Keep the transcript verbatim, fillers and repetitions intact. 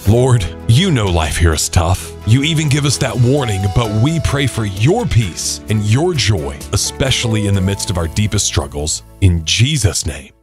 Lord, you know life here is tough. You even give us that warning, but we pray for your peace and your joy, especially in the midst of our deepest struggles. In Jesus' name.